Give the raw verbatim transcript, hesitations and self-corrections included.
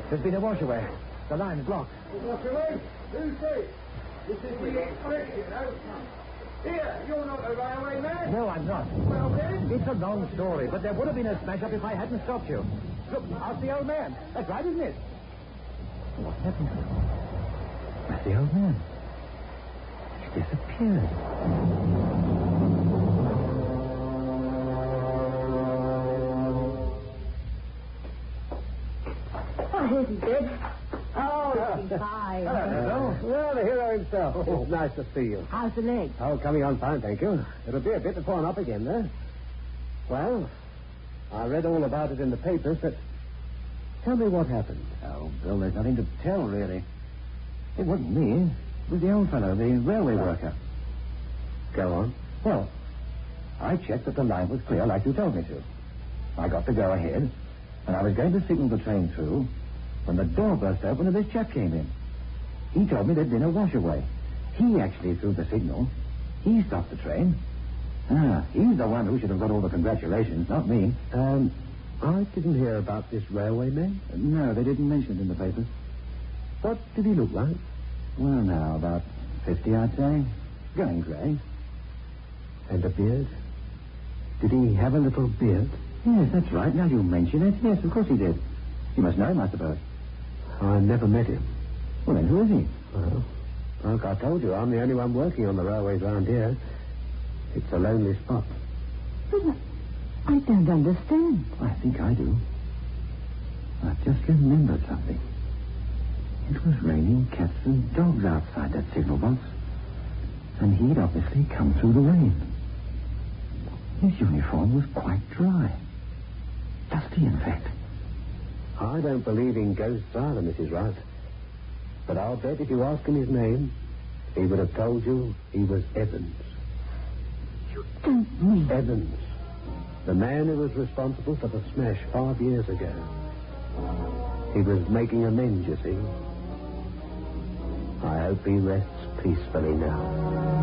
There's been a washaway. The line's blocked. Washaway? Who's this? This is the express, you know. Here, you're not a railway man. No, I'm not. Well, then? It's a long story, but there would have been a smash-up if I hadn't stopped you. Look, ask the old man. That's right, isn't it? What happened to him? That's the old man. He's disappeared. Oh, here's his bed. Oh, he's fine. Hello. Well, the hero himself. Oh. It's nice to see you. How's the leg? Oh, coming on fine, thank you. It'll be a bit to pawn up again, though. Well, I read all about it in the papers, but tell me what happened. Oh, Bill, there's nothing to tell, really. It wasn't me. It was the old fellow, the railway worker. Go on. Well, I checked that the line was clear like you told me to. I got to go ahead, and I was going to signal the train through when the door burst open and this chap came in. He told me there'd been a washaway. He actually threw the signal. He stopped the train. Ah, he's the one who should have got all the congratulations, not me. Um, I didn't hear about this railway man. No, they didn't mention it in the papers. What did he look like? Well, now, about fifty, I'd say. Going grey. And a beard? Did he have a little beard? Yes, that's right. Now you mention it. Yes, of course he did. You must know him, I suppose. I never met him. Well, then who is he? Well, like I told you, I'm the only one working on the railways around here. It's a lonely spot. But I don't understand. I think I do. I've just remembered something. It was raining cats and dogs outside that signal box. And he'd obviously come through the rain. His uniform was quite dry. Dusty, in fact. I don't believe in ghosts either, Missus Wright. But I'll bet if you ask him his name, he would have told you he was Evans. You don't mean... Evans. The man who was responsible for the smash five years ago. He was making amends, you see. I hope he rests peacefully now.